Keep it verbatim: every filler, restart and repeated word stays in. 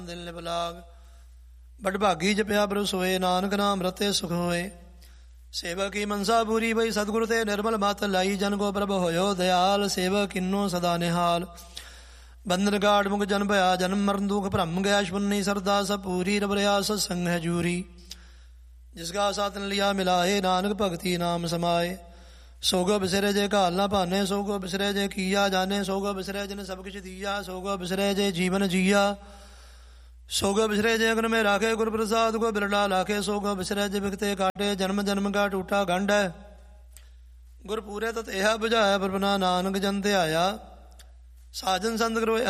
ਦਿਲ ਨਿਭ ਲਾਗ। ਬੜ ਭਾਗੀ ਜਪਿਆ ਪ੍ਰਭ ਸੋਏ, ਨਾਨਕ ਨਾਮ ਰਤੇ ਸੁਖ ਹੋਏ। ਸੇਵਕ ਕੀ ਮਨਸਾ ਪੂਰੀ ਭਈ, ਸਤਿਗੁਰ ਤੇ ਨਿਰਮਲ ਮਤ ਲਾਈ। ਜਨ ਕੋ ਪ੍ਰਭ ਹੋਇਓ ਦਿਆਲ, ਸੇਵਕ ਕਿੰਨੋ ਸਦਾ ਨਿਹਾਲ। ਬੰਧਨ ਗਾੜ ਮੁਖ ਜਨ ਭਇਆ, ਜਨਮ ਮਰਨ ਦੁਖ ਭਰਮ ਗਿਆ। ਸ਼ੁਨੀ ਸਰਦਾ ਸਭ ਪੂਰੀ, ਰਬ ਰਿਆ ਸਤਸੰਗ ਹੈ ਜੂਰੀ। ਜਿਸਕਾ ਸਾਤਨ ਲਿਆ ਮਿਲਾਏ, ਨਾਨਕ ਭਗਤੀ ਨਾਮ ਸਮਾਏ। ਸੋਗੋ ਬਿਸਰੇ ਜੇ ਘਾਲ ਨਾ ਭਾਨੇ, ਸੋਗੋ ਬਿਸਰੇ ਜੇ ਕੀਆ ਜਾਣੇ। ਸੋਗੋ ਬਿਸਰੇ ਜਿਨ ਸਭ ਕਿਛ ਦੀਆ, ਸੋਗੋ ਬਿਸਰੇ ਜੇ ਜੀਵਨ ਜੀਆ। ਸੋਗੋ ਬਿਸਰੇ ਜੇ ਅਗਨ में राखे, गुर प्रसाद को बिरला लाखे। सोगो बिसरे जे बिकते काटे, जन्म जन्म का टूटा गंढ है। गुर पूरे तत यह बुझाया, प्रभना नानक जन ध्याया। साजन संत करो